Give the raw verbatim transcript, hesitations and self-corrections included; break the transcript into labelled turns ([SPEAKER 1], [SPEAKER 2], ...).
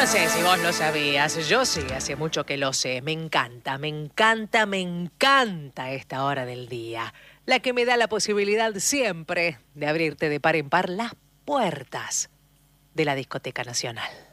[SPEAKER 1] sé si vos lo sabías, yo sí, hace mucho que lo sé. Me encanta, me encanta, me encanta esta hora del día. La que me da la posibilidad siempre de abrirte de par en par las puertas de la Discoteca Nacional.